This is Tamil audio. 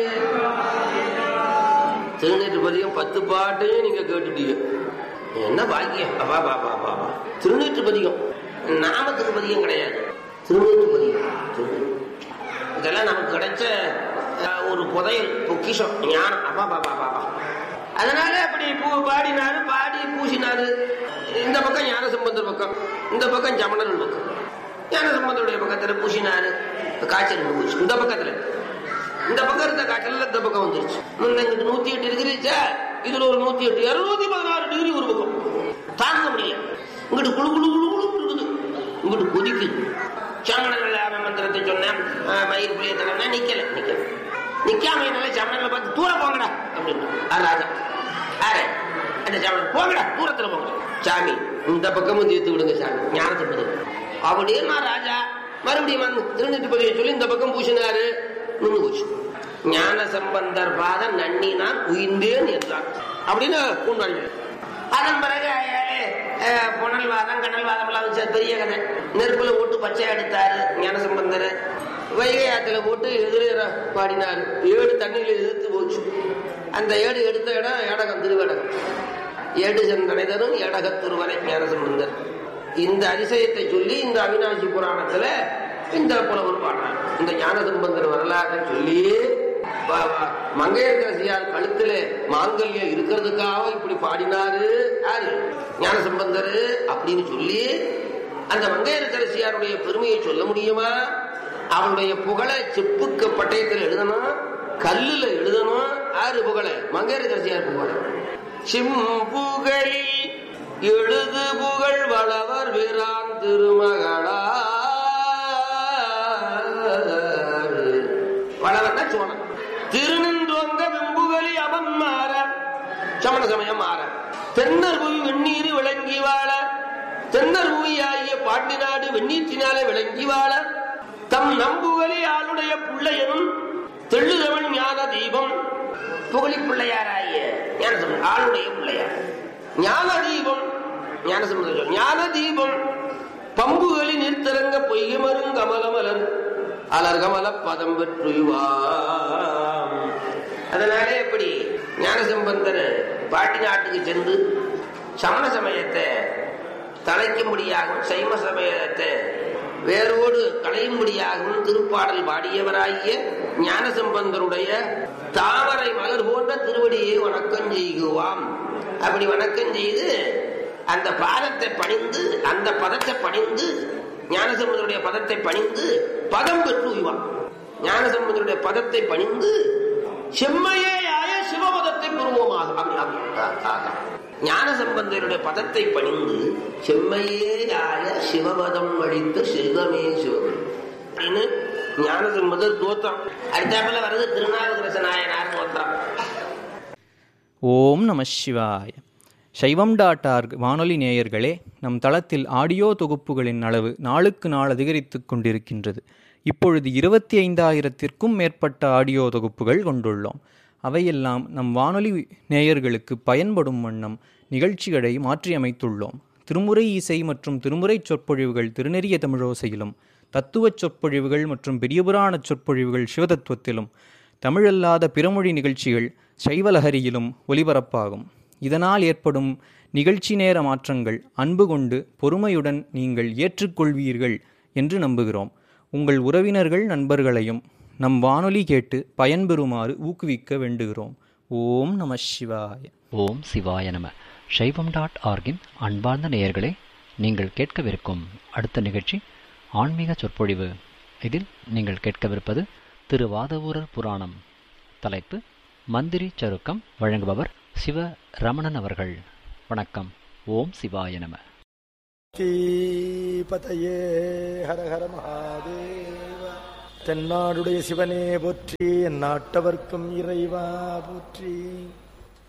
திருநீற்றுப்பதிகம் 10 பாட்டையும் நீங்க கேட்டுட்டீங்க. என்ன பாக்கியம்! அப்பா பாப்பா பாப்பா திருநீற்றுப்பதிகம் நாமத்துக்கு பதிகம் கிடையாது, திருநீற்றுப்பதிகம். இதெல்லாம் நமக்கு கிடைச்ச ஒரு புதையல், பொக்கிஷம், ஞானம். அப்பா பாப்பா பாப்பா அதனால அப்படி பாடினாரு, பாடி பூசினாரு. இந்த பக்கம் ஞானசம்பந்தர் பக்கம், இந்த பக்கம் ஜமணர்கள் பக்கம். ஞானசம்பந்தருடைய பக்கத்துல பூசினாரு, காய்ச்சல் பூசி. இந்த பக்கத்துல இந்த பக்கம் இருந்த காய்ச்சல் இந்த பக்கம் வந்துருச்சு. இங்கிட்டு 108 டிகிரி, இதுல ஒரு 108, 216 டிகிரி ஒரு பக்கம். தாங்க முடியல. இங்கிட்டு குழு குழு குழு குழு, இங்கிட்டு கொதிக்குது. சமணர்கள் மந்திரத்தை சொன்ன மயிர் புளிய தலைவனா நிக்கல நிக்காம என்னால சமணங்களை பார்த்து தூர போங்கடா அப்படின்னு ராஜா. ஆரே அந்த சமணன் போங்கடா, தூரத்துல போங்க சாமி, இந்த பக்கமும் தீர்த்து விடுங்க சாமி, ஞானத்தை அப்படியே நான் ராஜா மறுபடியும் வந்து திருநீற்றுப்பதியை சொல்லி இந்த பக்கம் பூசினாரு. நின்று போச்சு. ஞான சம்பந்தர் பாத நன்னி நான் உயிர்ந்தேன் என்றான் அப்படின்னு கொண்டாடி. அதன் பிறகு புனல்வாதம் கண்ணல்வாதம் எல்லாம் வச்சு பெரிய கதை. நெருப்புல போட்டு பச்சை எடுத்தாரு ஞானசம்பந்தர். வைகை ஆத்துல போட்டு எதிர பாடினாரு. 7 தண்ணியில எதிர்த்து போச்சு. அந்த 7 எடுத்த இடம் ஏடகம், திருவேடகம். 7 சென்றனை தரும் ஏடக திருவரை ஞானசம்பந்தர். இந்த அதிசயத்தை சொல்லி இந்த அவிநாசி புராணத்துல இந்த புலவர் பாடுறார். இந்த ஞானசம்பந்தர் வரலாற்றை சொல்லி மங்கையர்கரசியார் கழுத்துல மாங்கல்யம் இருக்கிறதுக்காக இப்படி பாடினாரு யாரு? ஞானசம்பந்தர் அப்படின்னு சொல்லி அந்த மங்கையர்கரசியாருடைய பெருமையை சொல்ல முடியுமா? அவருடைய புகழை செப்புக்கு பட்டயத்தில் எழுதணும், கல்லுல எழுதணும். யாரு புகழ? மங்கையர்கரசியார் புகழ. சிம்புகளில் எழுது புகழ் வளவர் வீரான் திருமகளா. வளவர்னா சோழன். திருநின்றோங்க வெம்புகளி அவன் மாற, சமண சமயம் மாற. தென்னர் புவி வெந்நீர் விளங்கி வாழ, தென்னர் புவி ஆகிய பாண்டி நாடு வெந்நீற்றினாலே விளங்கி வாழ. தம் நம்புகளி ஆளுடைய பிள்ளையனும் தெள்ளுதவன் ஞான தீபம். புகழி பிள்ளையாராகிய ஞானசம்பந்தர் ஆளுடைய பிள்ளையார் ஞான தீபம். ஞானசம்பந்தர் ஞான தீபம். பம்புகளி நிறுத்தரங்க பொய்கை மருங் கமலமலர் அலர்கமல பதம் பெற்றுவாம். அதனாலே எப்படி ஞானசம்பந்தர் பாட்டி நாட்டுக்கு சென்று சமண சமயத்தை தலைக்கும்படியாகவும் சைவ சமயத்தை வேரோடு களையும்படியாகவும் திருப்பாடல் பாடியவராகிய ஞானசம்பந்தருடைய தாமரை மலர் போன்ற திருவடியை வணக்கம் செய்குவாம். அப்படி வணக்கம் செய்து அந்த பாதத்தை பணிந்து, அந்த பதத்தை பணிந்து, ஞானசம்பந்தருடைய பதத்தை பணிந்து பதம் பெற்று உய்வான். ஞானசம்பந்தருடைய பதத்தை பணிந்து செம்மையாய சிவபதத்தை பெறுவோமாக. ஞானசம்பந்தருடைய பதத்தை பணிந்து செம்மையாய சிவபதம் அளித்த செல்வமே சிவம் அப்படின்னு ஞானசம்பந்தர் தோத்திரம். அடுத்தாப்புல வருது திருநாவுக்கரசு நாயனார் தோத்திரம். ஓம் நம சிவாய. சைவம்.org வானொலி நேயர்களே, நம் தளத்தில் ஆடியோ தொகுப்புகளின் அளவு நாளுக்கு நாள் அதிகரித்து கொண்டிருக்கின்றது. இப்பொழுது 25,000த்திற்கும் மேற்பட்ட ஆடியோ தொகுப்புகள் கொண்டுள்ளோம். அவையெல்லாம் நம் வானொலி நேயர்களுக்கு பயன்படும் வண்ணம் நிகழ்ச்சிகளை மாற்றியமைத்துள்ளோம். திருமுறை இசை மற்றும் திருமுறை சொற்பொழிவுகள் திருநெறிய தமிழோசையிலும், தத்துவச் சொற்பொழிவுகள் மற்றும் பெரியபுராண சொற்பொழிவுகள் சிவதத்துவத்திலும், தமிழல்லாத பிறமொழி நிகழ்ச்சிகள் சைவலஹரியிலும் ஒலிபரப்பாகும். இதனால் ஏற்படும் நிகழ்ச்சி நேர மாற்றங்கள் அன்பு கொண்டு பொறுமையுடன் நீங்கள் ஏற்றுக்கொள்வீர்கள் என்று நம்புகிறோம். உங்கள் உறவினர்கள் நண்பர்களையும் நம் வானொலி கேட்டு பயன்பெறுமாறு ஊக்குவிக்க வேண்டுகிறோம். ஓம் நம சிவாய. ஓம் சிவாய நம. சைவம்.org அன்பார்ந்த நேயர்களே, நீங்கள் கேட்கவிருக்கும் அடுத்த நிகழ்ச்சி ஆன்மீக சொற்பொழிவு. இதில் நீங்கள் கேட்கவிருப்பது திருவாதவூரர் புராணம். தலைப்பு மந்திரி சருக்கம். வழங்குபவர் சிவ ரமணன் அவர்கள். வணக்கம். ஓம் சிவாய நம. பதையே ஹர ஹர மகாதேவ. தென்னாடுடைய சிவனே போற்றி, எந்நாட்டவர்க்கும் இறைவா போற்றி.